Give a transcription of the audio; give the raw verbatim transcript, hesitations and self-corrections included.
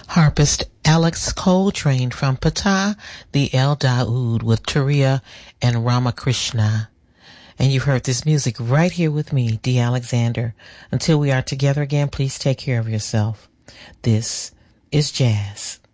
Harpist Alex Coltrane from Pata, the El Daoud with Turiya and Ramakrishna. And you've heard this music right here with me, Dee Alexander. Until we are together again, please take care of yourself. This is Jazz.